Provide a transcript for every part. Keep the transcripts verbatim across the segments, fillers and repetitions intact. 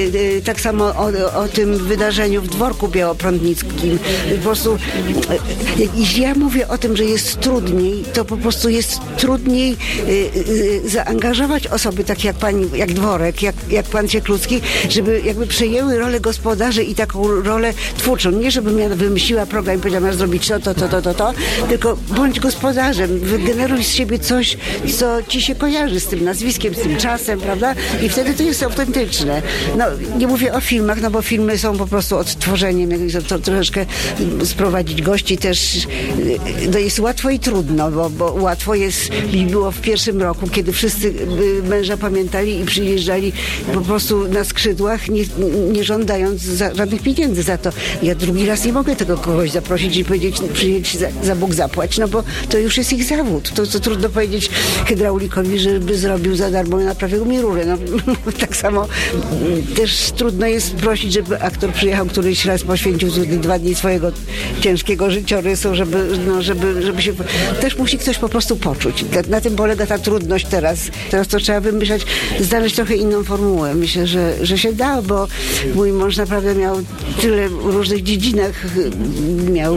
tak samo o, o tym wydarzeniu w Dworku Białoprądnickim. Po prostu, jeśli ja mówię o tym, że jest trudniej, to po prostu jest trudniej zaangażować osoby takie jak pani, jak Dworek, jak, jak pan Cieklucki, żeby jakby przejęły rolę gospodarzy i taką rolę twórczą. Nie, żebym ja wymyśliła program i powiedziała, masz zrobić to, to, to, to, to, to, tylko bądź gospodarzem, wygeneruj z siebie coś, co ci się kojarzy z tym nazwiskiem, z tym czasem, prawda? I wtedy to jest autentyczne. No, nie mówię o filmach, no bo filmy są po prostu odtworzeniem, jakby to troszeczkę sprowadzić gości też, to jest łatwo i trudno, bo, bo łatwo jest, mi było w pierwszym roku, kiedy wszyscy męża pamiętali i przyjeżdżali po prostu na skrzydłach, nie, nie żądając za, żadnych pieniędzy za to. Ja drugi raz nie mogę tego kogoś zaprosić i powiedzieć, przyjedź za, za Bóg zapłać, no bo to już jest ich zawód. To, co trudno powiedzieć hydraulikowi, żeby zrobił za darmo i naprawił mi rurę. No, tak samo też trudno jest prosić, żeby aktor przyjechał któryś raz, poświęcił dwa dni swojego ciężkiego życiorysu, żeby, no, żeby, żeby się... Też musi ktoś po prostu poczuć. Na tym polega ta trudność teraz. Teraz to trzeba wymyślać, znaleźć trochę inną formułę. Myślę, że, że się da, bo mój mąż naprawdę miał tyle w różnych dziedzinach miał,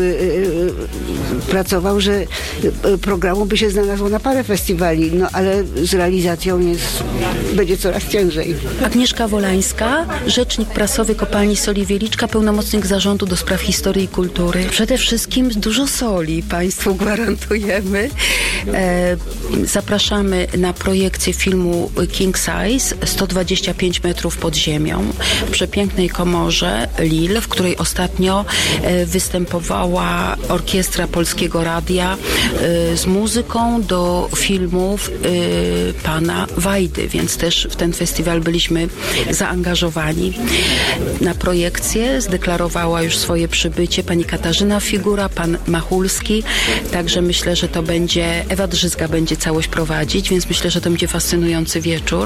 pracował, że programu by się znalazło na parę festiwali, no ale z realizacją jest, będzie coraz ciężej. Agnieszka Wolańska, rzecznik prasowy Kopalni Soli Wieliczka, pełnomocnik zarządu do spraw historii i kultury. Przede wszystkim dużo soli Państwu gwarantujemy. E, zapraszamy na projekcję filmu King Size, sto dwadzieścia pięć metrów pod ziemią, w przepięknej komorze Lille, w której ostatnio e, występowała orkiestra Polskiego Radia e, z muzyką do filmów e, pana Wajdy, więc też w ten festiwal byliśmy zaangażowani. Na projekcję zdeklarowała już swoje przybycie pani Katarzyna Figura, pan Machulski, także myślę, że to będzie, Ewa Drzyzga będzie całość prowadzić, więc myślę, że to będzie fascynujący wieczór.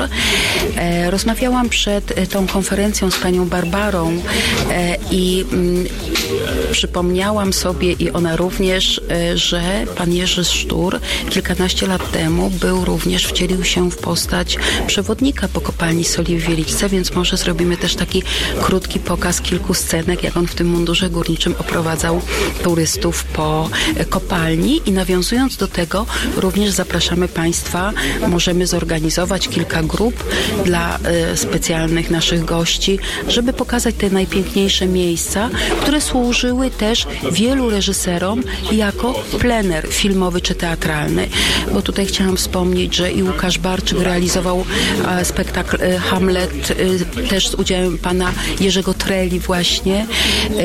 E, rozmawiałam przed e, tą konferencją z panią Barbarą e, i mm, przypomniałam sobie i ona również, e, że pan Jerzy Sztur kilkanaście lat temu był również, wcielił się w postać przewodnika po kopalni Soli w Wieliczce, więc może zrobimy też taki krótki pokaz kilku scenek, jak on w tym mundurze górniczym oprowadzał turystów po kopalni i nawiązując do tego również zapraszamy Państwa, możemy zorganizować kilka grup dla e, specjalnych naszych gości, żeby pokazać te najpiękniejsze miejsca, które służyły też wielu reżyserom jako plener filmowy czy teatralny, bo tutaj chciałam wspomnieć, że i Łukasz Barczyk realizował e, spektakl e, Hamlet e, też z udziałem pana Jerzego Treli właśnie e,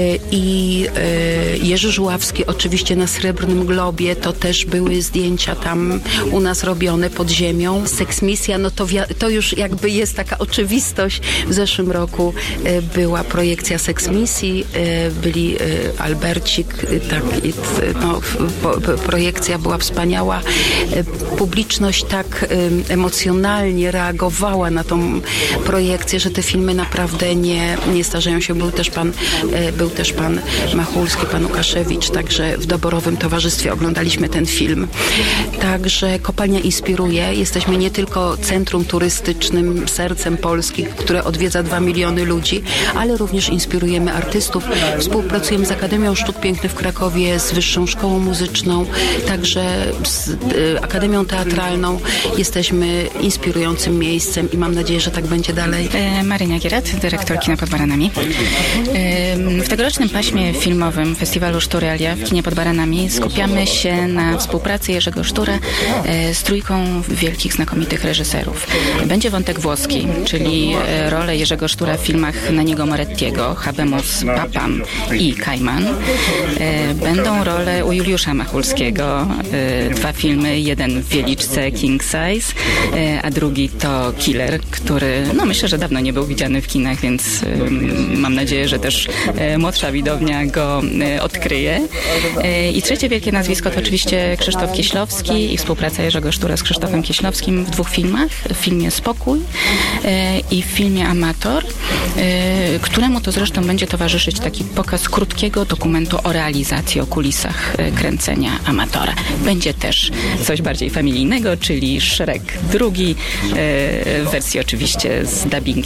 i e, Jerzy Żuławski oczywiście na Srebrnym Globie, to też były zdjęcia tam u nas robione pod ziemią. Seksmisja, no to, to już jakby jest taka oczywistość. W zeszłym roku e, była projekcja Seksmisji, e, byli e, Albercik, e, tak, i, no, po, po, projekcja była wspaniała. E, publiczność tak e, emocjonalnie reagowała na tą projekcję, że te filmy naprawdę nie, nie starzeją się. Był też pan, e, był też pan Machulski, pan Łukaszewicz, także w doborowym towarzystwie oglądaliśmy ten film. Także kopalnia inspiruje. Jesteśmy nie tylko centrum turystycznym, sercem Polski, które odwiedza dwa miliony ludzi, ale również inspirujemy artystów. Współpracujemy z Akademią Sztuk Pięknych w Krakowie, z Wyższą Szkołą Muzyczną, także z y, Akademią Teatralną. Jesteśmy inspirującym miejscem i mam nadzieję, że tak będzie dalej. E, Marynia Gierat, dyrektor Kina pod Baranami. E, w tegorocznym paśmie filmowym Festiwalu Szturelia w Kinie pod Baranami skupiamy się na współpracy Jerzego Sztura e, z trójką wielkich, znakomitych reżyserów. Będzie wątek włoski, czyli e, rolę Jerzego Sztura w filmach Nanniego Morettiego, Habemus Papam i Kajman. E, będą role u Juliusza Machulskiego. E, dwa filmy, jeden w Wieliczce, King Size, e, a drugi to Killer, który, no myślę, że dawno nie był widziany w kinach, więc e, mam nadzieję, że też e, młodsza widownia go e, odkryje. E, I trzecie wielkie nazwisko to oczywiście Krzysztof Kieślowski i współpraca Jerzego Sztura z Krzysztofem Kieślowskim w dwóch filmach. W filmie Spokój e, i w filmie Amator, e, któremu to zresztą będzie towarzyszyć taki pokaz krótkiego dokumentu o realizacji, o kulisach e, kręcenia Amatora. Będzie też coś bardziej familijnego, czyli Shrek drugi, e, w wersji oczywiście z dubbingiem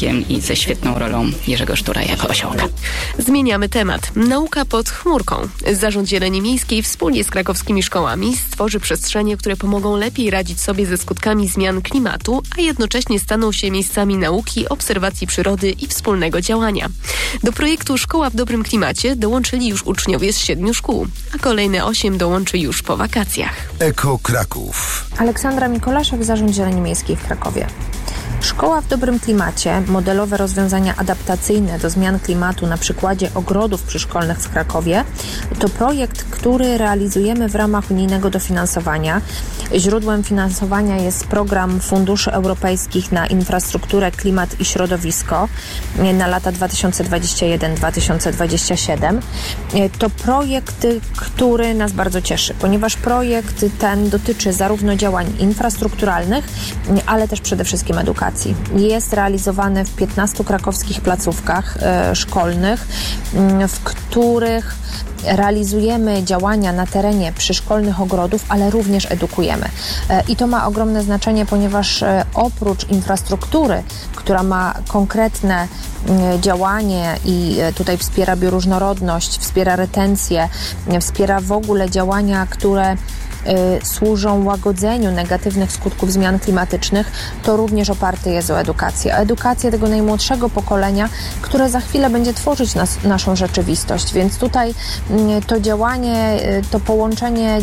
dźwiękiem i ze świetną rolą Jerzego Sztura jako osiołka. Zmieniamy temat. Nauka pod chmurką. Zarząd Zieleni Miejskiej wspólnie z krakowskimi szkołami stworzy przestrzenie, które pomogą lepiej radzić sobie ze skutkami zmian klimatu, a jednocześnie staną się miejscami nauki, obserwacji przyrody i wspólnego działania. Do projektu Szkoła w dobrym klimacie dołączyli już uczniowie z siedmiu szkół, a kolejne osiem dołączy już po wakacjach. Eko Kraków. Aleksandra Mikolaszek, Zarząd Zieleni Miejskiej w Krakowie. Szkoła w dobrym klimacie, modelowe rozwiązania adaptacyjne do zmian klimatu na przykładzie ogrodów przyszkolnych w Krakowie, to projekt, który realizujemy w ramach unijnego dofinansowania. Źródłem finansowania jest program Funduszy Europejskich na infrastrukturę, klimat i środowisko na lata dwa tysiące dwudziesty pierwszy do dwa tysiące dwudziestego siódmego. To projekt, który nas bardzo cieszy, ponieważ projekt ten dotyczy zarówno działań infrastrukturalnych, ale też przede wszystkim edukacji. Jest realizowany w piętnastu krakowskich placówkach e, szkolnych, m, w których realizujemy działania na terenie przyszkolnych ogrodów, ale również edukujemy. E, I to ma ogromne znaczenie, ponieważ e, oprócz infrastruktury, która ma konkretne e, działanie i e, tutaj wspiera bioróżnorodność, wspiera retencję, e, wspiera w ogóle działania, które służą łagodzeniu negatywnych skutków zmian klimatycznych, to również oparty jest o edukację. O edukację tego najmłodszego pokolenia, które za chwilę będzie tworzyć nas, naszą rzeczywistość. Więc tutaj to działanie, to połączenie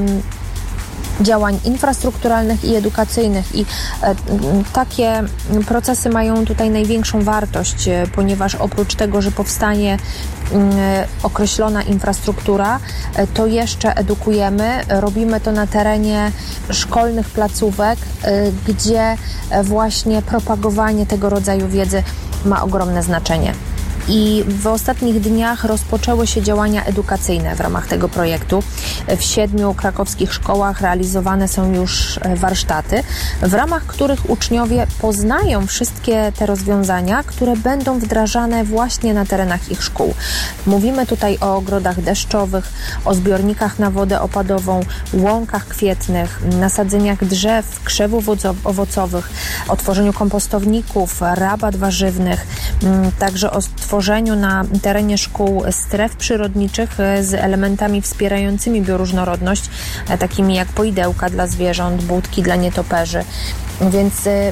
działań infrastrukturalnych i edukacyjnych i e, takie procesy mają tutaj największą wartość, e, ponieważ oprócz tego, że powstanie e, określona infrastruktura, e, to jeszcze edukujemy, robimy to na terenie szkolnych placówek, e, gdzie e, właśnie propagowanie tego rodzaju wiedzy ma ogromne znaczenie. I w ostatnich dniach rozpoczęły się działania edukacyjne w ramach tego projektu. W siedmiu krakowskich szkołach realizowane są już warsztaty, w ramach których uczniowie poznają wszystkie te rozwiązania, które będą wdrażane właśnie na terenach ich szkół. Mówimy tutaj o ogrodach deszczowych, o zbiornikach na wodę opadową, łąkach kwietnych, nasadzeniach drzew, krzewów owocowych, o tworzeniu kompostowników, rabat warzywnych, także o tworzeniu na terenie szkół stref przyrodniczych z elementami wspierającymi bioróżnorodność, takimi jak poidełka dla zwierząt, budki dla nietoperzy. Więc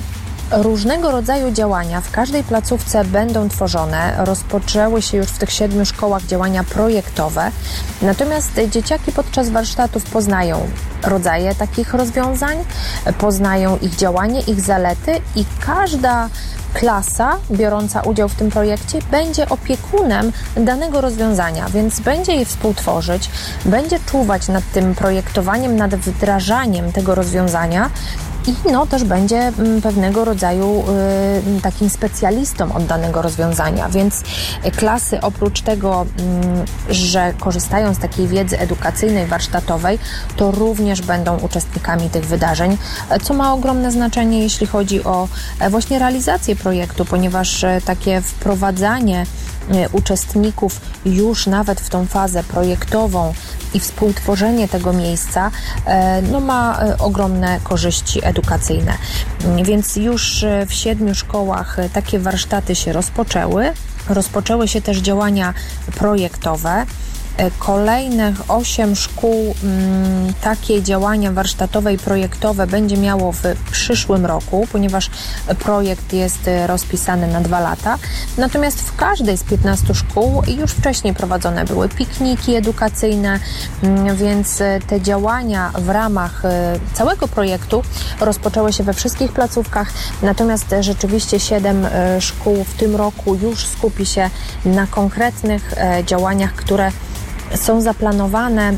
różnego rodzaju działania w każdej placówce będą tworzone. Rozpoczęły się już w tych siedmiu szkołach działania projektowe. Natomiast dzieciaki podczas warsztatów poznają rodzaje takich rozwiązań, poznają ich działanie, ich zalety i każda klasa biorąca udział w tym projekcie będzie opiekunem danego rozwiązania, więc będzie je współtworzyć, będzie czuwać nad tym projektowaniem, nad wdrażaniem tego rozwiązania i no też będzie pewnego rodzaju y, takim specjalistą od danego rozwiązania, więc klasy oprócz tego, y, że korzystają z takiej wiedzy edukacyjnej, warsztatowej, to również będą uczestnikami tych wydarzeń, co ma ogromne znaczenie, jeśli chodzi o właśnie realizację projektu, ponieważ takie wprowadzanie uczestników już nawet w tą fazę projektową i współtworzenie tego miejsca no, ma ogromne korzyści edukacyjne. Więc już w siedmiu szkołach takie warsztaty się rozpoczęły. Rozpoczęły się też działania projektowe. Kolejnych osiem szkół m, takie działania warsztatowe i projektowe będzie miało w przyszłym roku, ponieważ projekt jest rozpisany na dwa lata. Natomiast w każdej z piętnastu szkół już wcześniej prowadzone były pikniki edukacyjne, m, więc te działania w ramach całego projektu rozpoczęły się we wszystkich placówkach. Natomiast rzeczywiście siedem szkół w tym roku już skupi się na konkretnych działaniach, które są zaplanowane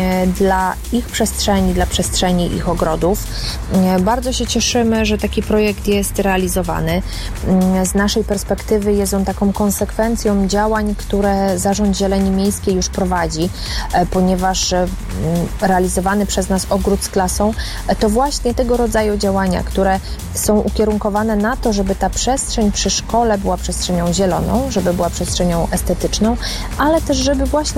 dla ich przestrzeni, dla przestrzeni ich ogrodów. Bardzo się cieszymy, że taki projekt jest realizowany. Z naszej perspektywy jest on taką konsekwencją działań, które Zarząd Zieleni Miejskiej już prowadzi, ponieważ realizowany przez nas ogród z klasą to właśnie tego rodzaju działania, które są ukierunkowane na to, żeby ta przestrzeń przy szkole była przestrzenią zieloną, żeby była przestrzenią estetyczną, ale też żeby właśnie ją realizować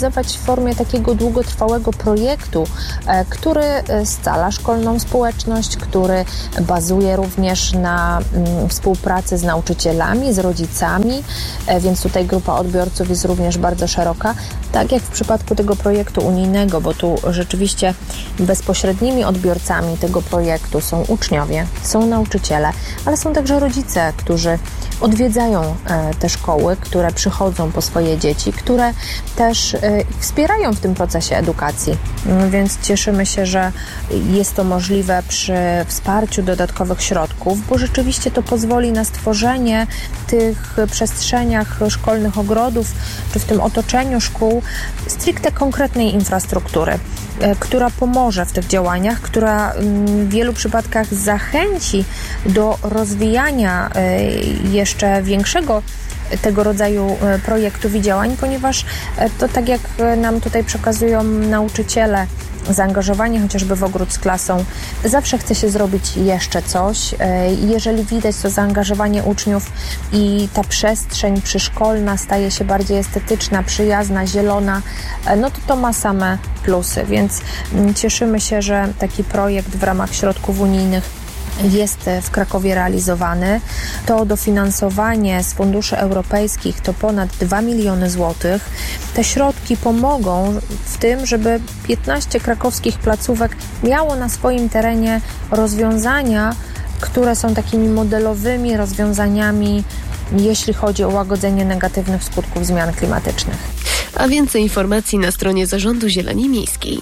zrealizować w formie takiego długotrwałego projektu, który scala szkolną społeczność, który bazuje również na współpracy z nauczycielami, z rodzicami, więc tutaj grupa odbiorców jest również bardzo szeroka. Tak jak w przypadku tego projektu unijnego, bo tu rzeczywiście bezpośrednimi odbiorcami tego projektu są uczniowie, są nauczyciele, ale są także rodzice, którzy odwiedzają te szkoły, które przychodzą po swoje dzieci, które też wspierają w tym procesie edukacji. Więc cieszymy się, że jest to możliwe przy wsparciu dodatkowych środków, bo rzeczywiście to pozwoli na stworzenie w tych przestrzeniach szkolnych ogrodów, czy w tym otoczeniu szkół stricte konkretnej infrastruktury, która pomoże w tych działaniach, która w wielu przypadkach zachęci do rozwijania jeszcze większego tego rodzaju projektów i działań, ponieważ to, tak jak nam tutaj przekazują nauczyciele, zaangażowanie chociażby w ogród z klasą, zawsze chce się zrobić jeszcze coś. Jeżeli widać to zaangażowanie uczniów i ta przestrzeń przyszkolna staje się bardziej estetyczna, przyjazna, zielona, no to to ma same plusy, więc cieszymy się, że taki projekt w ramach środków unijnych jest w Krakowie realizowany. To dofinansowanie z funduszy europejskich to ponad dwa miliony złotych. Te środki pomogą w tym, żeby piętnaście krakowskich placówek miało na swoim terenie rozwiązania, które są takimi modelowymi rozwiązaniami, jeśli chodzi o łagodzenie negatywnych skutków zmian klimatycznych. A więcej informacji na stronie Zarządu Zieleni Miejskiej.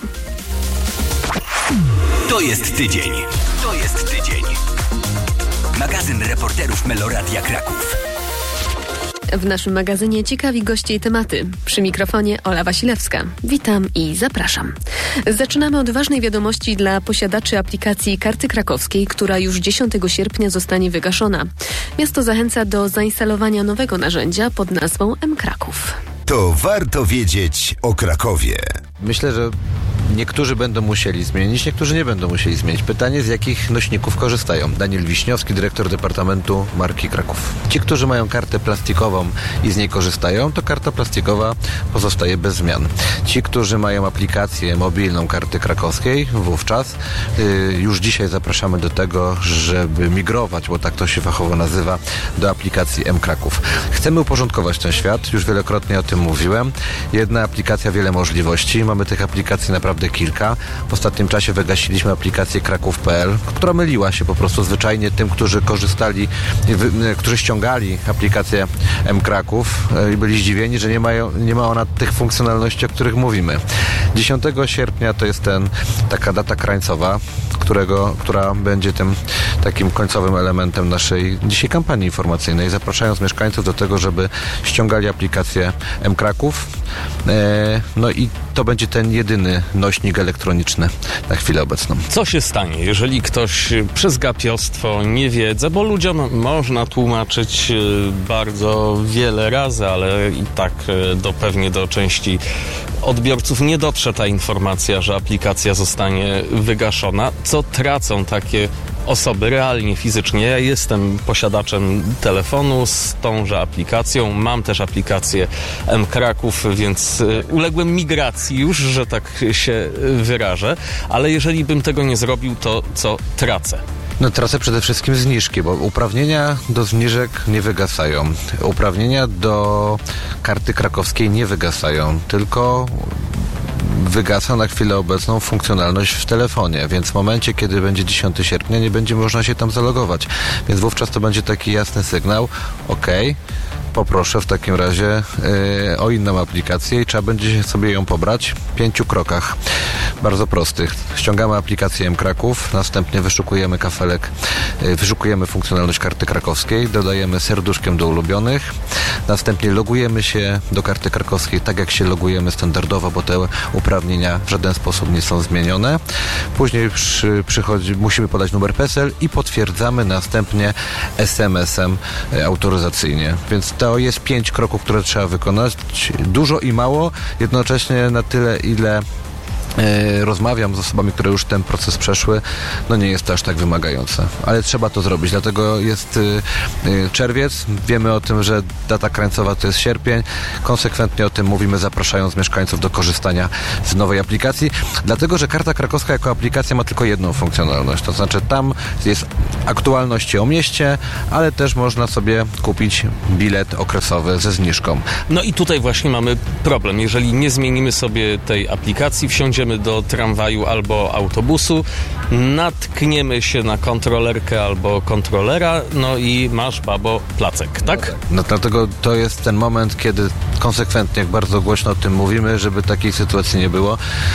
To jest tydzień. To jest tydzień. Magazyn reporterów Meloradia Kraków. W naszym magazynie ciekawi goście i tematy. Przy mikrofonie Ola Wasilewska. Witam i zapraszam. Zaczynamy od ważnej wiadomości dla posiadaczy aplikacji Karty Krakowskiej, która już dziesiątego sierpnia zostanie wygaszona. Miasto zachęca do zainstalowania nowego narzędzia pod nazwą mKraków. To warto wiedzieć o Krakowie. Myślę, że niektórzy będą musieli zmienić, niektórzy nie będą musieli zmienić. Pytanie, z jakich nośników korzystają. Daniel Wiśniowski, dyrektor Departamentu Marki Kraków. Ci, którzy mają kartę plastikową i z niej korzystają, to karta plastikowa pozostaje bez zmian. Ci, którzy mają aplikację mobilną Karty Krakowskiej, wówczas yy, już dzisiaj zapraszamy do tego, żeby migrować, bo tak to się fachowo nazywa, do aplikacji mKraków. Chcemy uporządkować ten świat, już wielokrotnie o tym mówiłem. Jedna aplikacja, wiele możliwości. Mamy tych aplikacji naprawdę kilka. W ostatnim czasie wygasiliśmy aplikację kraków kropka p l, która myliła się po prostu zwyczajnie tym, którzy korzystali, wy, którzy ściągali aplikację mKraków i byli zdziwieni, że nie, mają, nie ma ona tych funkcjonalności, o których mówimy. dziesiątego sierpnia to jest ten, taka data krańcowa, którego, która będzie tym takim końcowym elementem naszej dzisiaj kampanii informacyjnej, zapraszając mieszkańców do tego, żeby ściągali aplikację mKraków. E, no i to będzie ten jedyny nośnik elektroniczny na chwilę obecną. Co się stanie, jeżeli ktoś przez gapiostwo, niewiedzę, bo ludziom można tłumaczyć bardzo wiele razy, ale i tak do, pewnie do części odbiorców nie dotrze ta informacja, że aplikacja zostanie wygaszona. Co tracą takie osoby realnie, fizycznie? Ja jestem posiadaczem telefonu z tąże aplikacją, mam też aplikację mKraków, więc uległem migracji już, że tak się wyrażę, ale jeżeli bym tego nie zrobił, to co tracę? No tracę przede wszystkim zniżki, bo uprawnienia do zniżek nie wygasają. Uprawnienia do karty krakowskiej nie wygasają, tylko wygasa na chwilę obecną funkcjonalność w telefonie, więc w momencie, kiedy będzie dziesiątego sierpnia, nie będzie można się tam zalogować. Więc wówczas to będzie taki jasny sygnał, ok, poproszę w takim razie yy, o inną aplikację i trzeba będzie sobie ją pobrać w pięciu krokach. Bardzo prostych. Ściągamy aplikację mKraków, następnie wyszukujemy kafelek, yy, wyszukujemy funkcjonalność karty krakowskiej, dodajemy serduszkiem do ulubionych, następnie logujemy się do karty krakowskiej tak jak się logujemy standardowo, bo te uprawnienia w żaden sposób nie są zmienione. Później przy, przychodzi, musimy podać numer P E S E L i potwierdzamy następnie es em esem yy, autoryzacyjnie. Więc to jest pięć kroków, które trzeba wykonać. Dużo i mało, jednocześnie na tyle, ile rozmawiam z osobami, które już ten proces przeszły, no nie jest to aż tak wymagające, ale trzeba to zrobić, dlatego jest czerwiec, wiemy o tym, że data krańcowa to jest sierpień, konsekwentnie o tym mówimy, zapraszając mieszkańców do korzystania z nowej aplikacji, dlatego, że Karta Krakowska jako aplikacja ma tylko jedną funkcjonalność, to znaczy tam jest aktualności o mieście, ale też można sobie kupić bilet okresowy ze zniżką. No i tutaj właśnie mamy problem, jeżeli nie zmienimy sobie tej aplikacji, wsiądziemy do tramwaju albo autobusu, natkniemy się na kontrolerkę albo kontrolera, no i masz, babo, placek, tak? No dlatego to jest ten moment, kiedy konsekwentnie, bardzo głośno o tym mówimy, żeby takiej sytuacji nie było.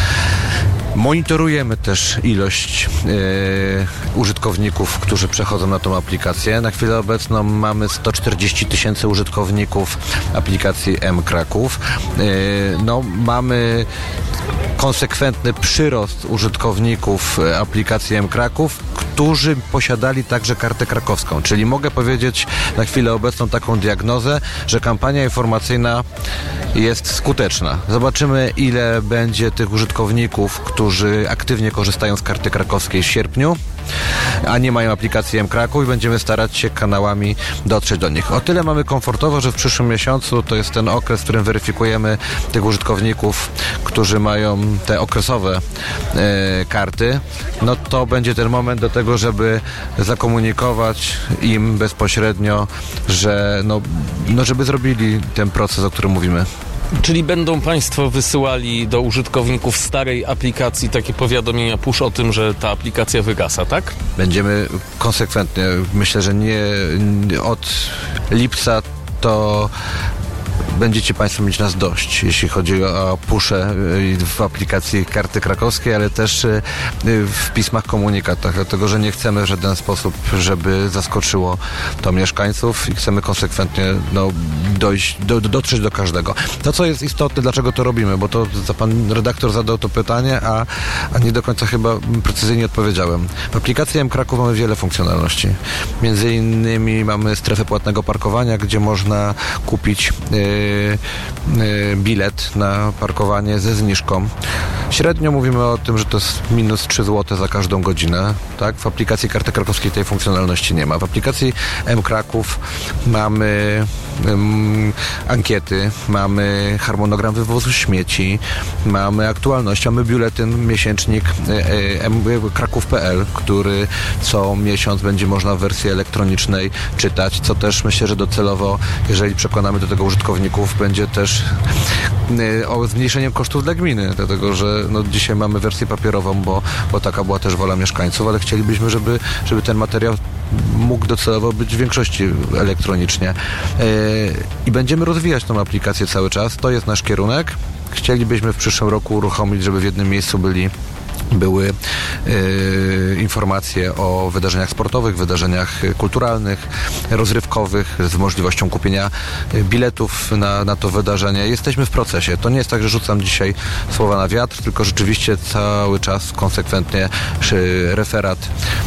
Monitorujemy też ilość yy, użytkowników, którzy przechodzą na tą aplikację. Na chwilę obecną mamy sto czterdzieści tysięcy użytkowników aplikacji mKraków. Yy, no, mamy konsekwentny przyrost użytkowników aplikacji mKraków, którzy posiadali także kartę krakowską. Czyli mogę powiedzieć na chwilę obecną taką diagnozę, że kampania informacyjna jest skuteczna. Zobaczymy, ile będzie tych użytkowników, którzy aktywnie korzystają z karty krakowskiej w sierpniu, a nie mają aplikacji mKraków i będziemy starać się kanałami dotrzeć do nich. O tyle mamy komfortowo, że w przyszłym miesiącu to jest ten okres, w którym weryfikujemy tych użytkowników, którzy mają te okresowe e, karty. No to będzie ten moment do tego, żeby zakomunikować im bezpośrednio, że no, no żeby zrobili ten proces, o którym mówimy. Czyli będą Państwo wysyłali do użytkowników starej aplikacji takie powiadomienia push o tym, że ta aplikacja wygasa, tak? Będziemy konsekwentnie, myślę, że nie od lipca to będziecie Państwo mieć nas dość, jeśli chodzi o pusze w aplikacji Karty Krakowskiej, ale też w pismach, komunikatach, dlatego że nie chcemy w żaden sposób, żeby zaskoczyło to mieszkańców i chcemy konsekwentnie no, dojść, do, dotrzeć do każdego. To, co jest istotne, dlaczego to robimy, bo to pan redaktor zadał to pytanie, a, a nie do końca chyba precyzyjnie odpowiedziałem. W aplikacji mKraków mamy wiele funkcjonalności. Między innymi mamy strefę płatnego parkowania, gdzie można kupić yy, bilet na parkowanie ze zniżką. Średnio mówimy o tym, że to jest minus trzy złote za każdą godzinę. Tak? W aplikacji Karty Krakowskiej tej funkcjonalności nie ma. W aplikacji mKraków mamy um, ankiety, mamy harmonogram wywozu śmieci, mamy aktualność, mamy biuletyn, miesięcznik kraków kropka p l, który co miesiąc będzie można w wersji elektronicznej czytać, co też myślę, że docelowo, jeżeli przekonamy do tego użytkowników, będzie też y, o zmniejszeniem kosztów dla gminy, dlatego że no, dzisiaj mamy wersję papierową, bo, bo taka była też wola mieszkańców, ale chcielibyśmy, żeby, żeby ten materiał mógł docelowo być w większości elektronicznie. Y, I będziemy rozwijać tą aplikację cały czas. To jest nasz kierunek. Chcielibyśmy w przyszłym roku uruchomić, żeby w jednym miejscu byli były y, informacje o wydarzeniach sportowych, wydarzeniach kulturalnych, rozrywkowych, z możliwością kupienia biletów na, na to wydarzenie. Jesteśmy w procesie. To nie jest tak, że rzucam dzisiaj słowa na wiatr, tylko rzeczywiście cały czas konsekwentnie referat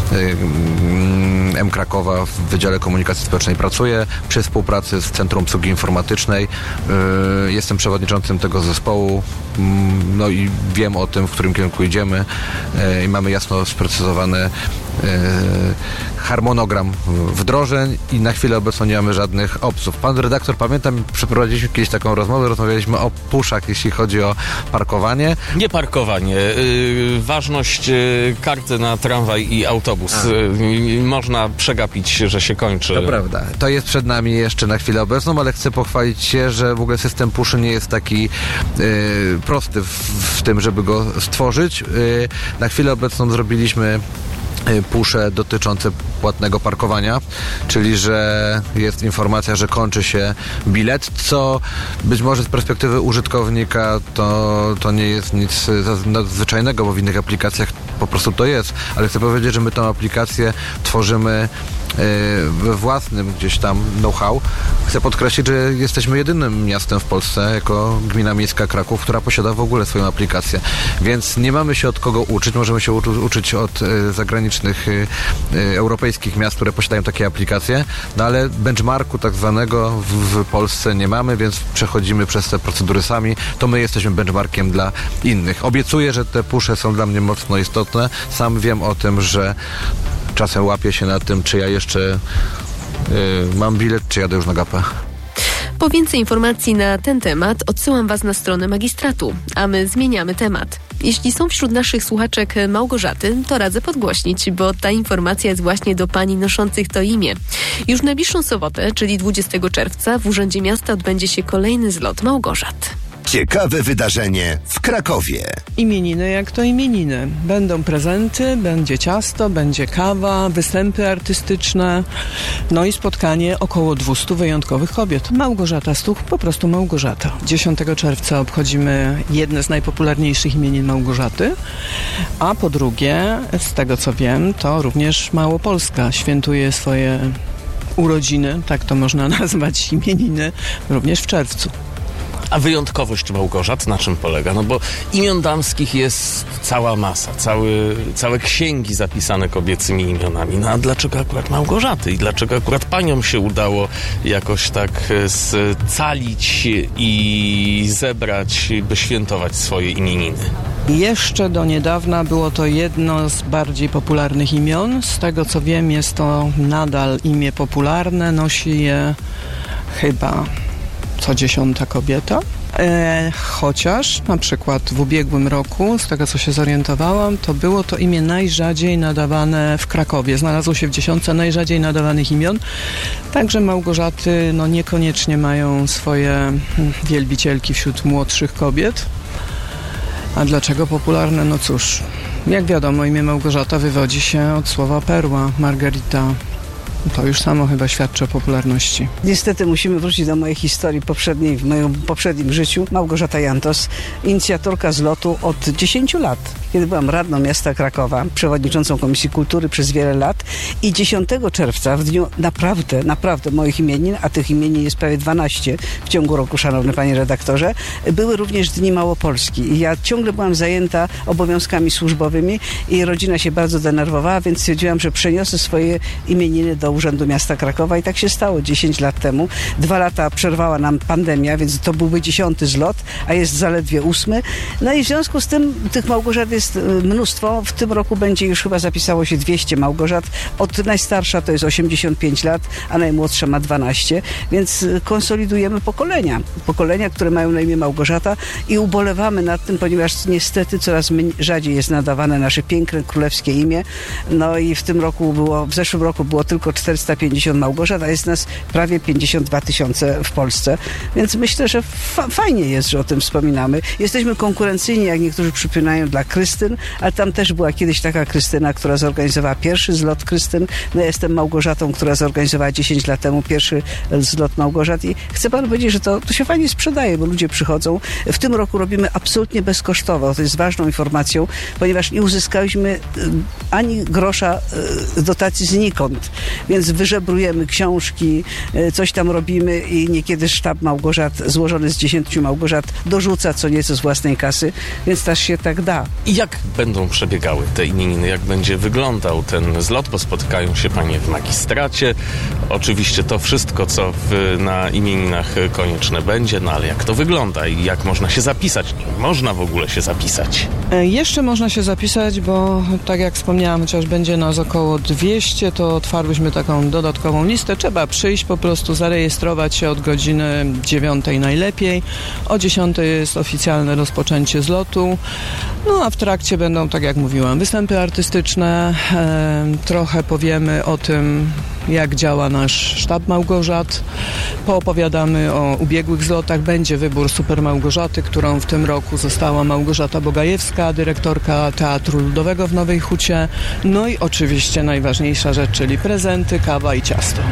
y, mKrakowa w Wydziale Komunikacji Społecznej pracuje przy współpracy z Centrum Obsługi Informatycznej. Y, jestem przewodniczącym tego zespołu, y, no i wiem o tym, w którym kierunku idziemy. I mamy jasno sprecyzowany harmonogram wdrożeń i na chwilę obecną nie mamy żadnych obców. Pan redaktor, pamiętam, przeprowadziliśmy kiedyś taką rozmowę, rozmawialiśmy o puszach, jeśli chodzi o parkowanie. Nie parkowanie. Yy, ważność yy, karty na tramwaj i autobus. Yy, można przegapić, że się kończy. To prawda. To jest przed nami jeszcze na chwilę obecną, ale chcę pochwalić się, że w ogóle system puszy nie jest taki yy, prosty w, w tym, żeby go stworzyć. Yy, na chwilę obecną zrobiliśmy pusze dotyczące płatnego parkowania, czyli że jest informacja, że kończy się bilet, co być może z perspektywy użytkownika to, to nie jest nic nadzwyczajnego, bo w innych aplikacjach po prostu to jest. Ale chcę powiedzieć, że my tą aplikację tworzymy we własnym gdzieś tam know-how. Chcę podkreślić, że jesteśmy jedynym miastem w Polsce jako gmina miejska Kraków, która posiada w ogóle swoją aplikację. Więc nie mamy się od kogo uczyć. Możemy się u- uczyć od y, zagranicznych y, y, europejskich miast, które posiadają takie aplikacje, no ale benchmarku tak zwanego w, w Polsce nie mamy, więc przechodzimy przez te procedury sami. To my jesteśmy benchmarkiem dla innych. Obiecuję, że te pusze są dla mnie mocno istotne. Sam wiem o tym, że czasem łapię się na tym, czy ja jeszcze y, mam bilet, czy jadę już na gapę. Po więcej informacji na ten temat odsyłam Was na stronę magistratu, a my zmieniamy temat. Jeśli są wśród naszych słuchaczek Małgorzaty, to radzę podgłośnić, bo ta informacja jest właśnie do pań noszących to imię. Już w najbliższą sobotę, czyli dwudziestego czerwca, w Urzędzie Miasta odbędzie się kolejny zlot Małgorzat. Ciekawe wydarzenie w Krakowie. Imieniny jak to imieniny. Będą prezenty, będzie ciasto, będzie kawa, występy artystyczne, no i spotkanie około dwieście wyjątkowych kobiet. Małgorzata Stuch, po prostu Małgorzata. dziesiątego czerwca obchodzimy jedne z najpopularniejszych imienin Małgorzaty, a po drugie, z tego co wiem, to również Małopolska świętuje swoje urodziny, tak to można nazwać, imieniny, również w czerwcu. A wyjątkowość Małgorzat na czym polega? No bo imion damskich jest cała masa, cały, całe księgi zapisane kobiecymi imionami. No a dlaczego akurat Małgorzaty? I dlaczego akurat paniom się udało jakoś tak scalić i zebrać, by świętować swoje imieniny? Jeszcze do niedawna było to jedno z bardziej popularnych imion. Z tego co wiem, jest to nadal imię popularne. Nosi je chyba co dziesiąta kobieta. E, chociaż na przykład w ubiegłym roku, z tego co się zorientowałam, to było to imię najrzadziej nadawane w Krakowie. Znalazło się w dziesiątce najrzadziej nadawanych imion. Także Małgorzaty no, niekoniecznie mają swoje wielbicielki wśród młodszych kobiet. A dlaczego popularne? No cóż, jak wiadomo, imię Małgorzata wywodzi się od słowa perła, Margarita. To już samo chyba świadczy o popularności. Niestety musimy wrócić do mojej historii poprzedniej, w moim poprzednim życiu. Małgorzata Jantos, inicjatorka zlotu od dziesięciu lat. Kiedy byłam radną miasta Krakowa, przewodniczącą Komisji Kultury przez wiele lat i dziesiątego czerwca, w dniu naprawdę, naprawdę moich imienin, a tych imienin jest prawie dwanaście w ciągu roku, szanowny panie redaktorze, były również Dni Małopolski. I ja ciągle byłam zajęta obowiązkami służbowymi i rodzina się bardzo denerwowała, więc stwierdziłam, że przeniosę swoje imieniny do Urzędu Miasta Krakowa i tak się stało dziesięć lat temu. Dwa lata przerwała nam pandemia, więc to byłby dziesiąty zlot, a jest zaledwie ósmy. No i w związku z tym tych Małgorzat jest mnóstwo. W tym roku będzie już chyba zapisało się dwieście Małgorzat. Od najstarsza to jest osiemdziesiąt pięć lat, a najmłodsza ma dwanaście, więc konsolidujemy pokolenia. Pokolenia, które mają na imię Małgorzata i ubolewamy nad tym, ponieważ niestety coraz mniej, rzadziej jest nadawane nasze piękne, królewskie imię. No i w tym roku było, w zeszłym roku było tylko czterysta pięćdziesiąt Małgorzat, a jest nas prawie pięćdziesiąt dwa tysiące w Polsce. Więc myślę, że fa- fajnie jest, że o tym wspominamy. Jesteśmy konkurencyjni, jak niektórzy przypominają, dla Krystyn, ale tam też była kiedyś taka Krystyna, która zorganizowała pierwszy zlot Krystyn. No ja jestem Małgorzatą, która zorganizowała dziesięć lat temu pierwszy zlot Małgorzat i chcę panu powiedzieć, że to, to się fajnie sprzedaje, bo ludzie przychodzą. W tym roku robimy absolutnie bezkosztowo. To jest ważną informacją, ponieważ nie uzyskaliśmy ani grosza dotacji znikąd. Więc wyżebrujemy książki, coś tam robimy i niekiedy sztab Małgorzat złożony z dziesięciu Małgorzat dorzuca co nieco z własnej kasy, więc też się tak da. I jak będą przebiegały te imieniny? Jak będzie wyglądał ten zlot? Bo spotykają się panie w magistracie. Oczywiście to wszystko, co w, na imieninach konieczne będzie, no ale jak to wygląda i jak można się zapisać? Nie można w ogóle się zapisać. E, jeszcze można się zapisać, bo tak jak wspomniałam, chociaż będzie nas około dwieście, to otwarłyśmy taką dodatkową listę. Trzeba przyjść, po prostu zarejestrować się od godziny dziewiątej najlepiej. O dziesiątej jest oficjalne rozpoczęcie zlotu. No a w trakcie będą, tak jak mówiłam, występy artystyczne. E, trochę powiemy o tym, jak działa nasz sztab Małgorzat. Poopowiadamy o ubiegłych zlotach. Będzie wybór Super Małgorzaty, którą w tym roku została Małgorzata Bogajewska, dyrektorka Teatru Ludowego w Nowej Hucie. No i oczywiście najważniejsza rzecz, czyli prezenty, kawa i ciasto.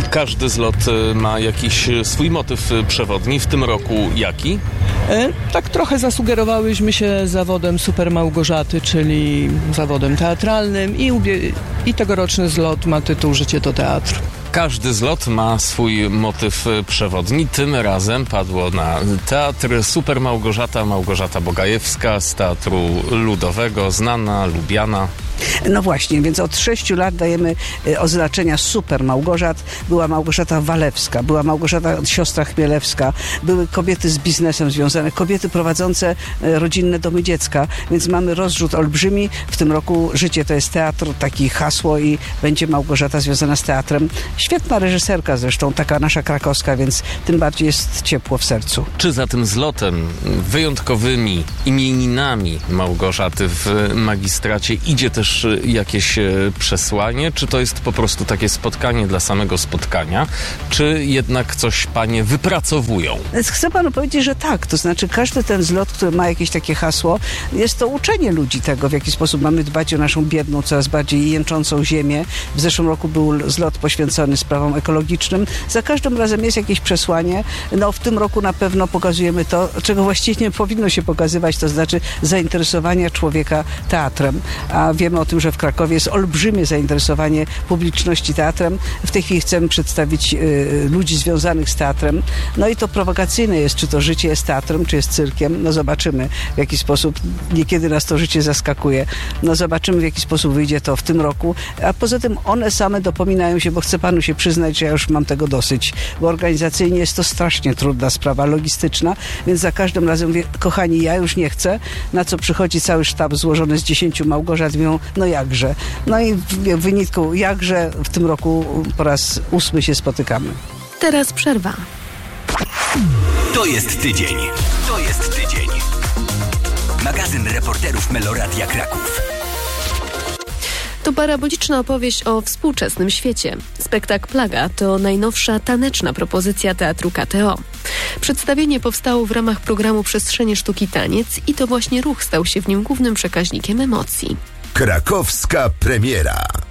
Każdy zlot ma jakiś swój motyw przewodni. W tym roku jaki? E, tak trochę zasugerowałyśmy się zawodem Super Małgorzaty, czyli zawodem teatralnym i, ubie- i tegoroczny zlot ma tytuł Życie to teatr. Każdy zlot ma swój motyw przewodni. Tym razem padło na teatr Super Małgorzata, Małgorzata Bogajewska z Teatru Ludowego, znana, lubiana. No właśnie, więc od sześciu lat dajemy oznaczenia Super Małgorzat. Była Małgorzata Walewska, była Małgorzata siostra Chmielewska, były kobiety z biznesem związane, kobiety prowadzące rodzinne domy dziecka, więc mamy rozrzut olbrzymi. W tym roku Życie to jest teatr, takie hasło i będzie Małgorzata związana z teatrem. Świetna reżyserka zresztą, taka nasza krakowska, więc tym bardziej jest ciepło w sercu. Czy za tym zlotem, wyjątkowymi imieninami Małgorzaty w magistracie idzie też jakieś przesłanie? Czy to jest po prostu takie spotkanie dla samego spotkania? Czy jednak coś panie wypracowują? Chcę panu powiedzieć, że tak. To znaczy każdy ten zlot, który ma jakieś takie hasło, jest to uczenie ludzi tego, w jaki sposób mamy dbać o naszą biedną, coraz bardziej jęczącą ziemię. W zeszłym roku był zlot poświęcony sprawom ekologicznym. Za każdym razem jest jakieś przesłanie. No w tym roku na pewno pokazujemy to, czego właściwie nie powinno się pokazywać, to znaczy zainteresowania człowieka teatrem. A wiemy o tym, że w Krakowie jest olbrzymie zainteresowanie publiczności teatrem. W tej chwili chcemy przedstawić y, ludzi związanych z teatrem. No i to prowokacyjne jest, czy to życie jest teatrem, czy jest cyrkiem. No zobaczymy, w jaki sposób niekiedy nas to życie zaskakuje. No zobaczymy, w jaki sposób wyjdzie to w tym roku. A poza tym one same dopominają się, bo chcę panu się przyznać, że ja już mam tego dosyć, bo organizacyjnie jest to strasznie trudna sprawa logistyczna, więc za każdym razem mówię, kochani, ja już nie chcę, na co przychodzi cały sztab złożony z dziesięciu Małgorzat, mówią, no jakże. No i w wyniku jakże w tym roku po raz ósmy się spotykamy. Teraz przerwa. To jest tydzień. To jest tydzień. Magazyn reporterów Meloradia Kraków. To paraboliczna opowieść o współczesnym świecie. Spektakl Plaga to najnowsza taneczna propozycja Teatru K T O. Przedstawienie powstało w ramach programu Przestrzenie Sztuki Taniec i to właśnie ruch stał się w nim głównym przekaźnikiem emocji. Krakowska premiera.